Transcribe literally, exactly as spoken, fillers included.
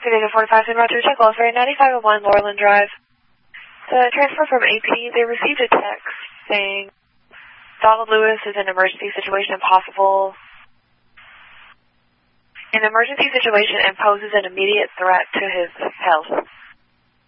City forty-five San Roger, check welfare, ninety-five oh one Laurelin Drive. The transfer from A P D, they received a text saying Donald Lewis is in an emergency situation impossible. An emergency situation and poses an immediate threat to his health.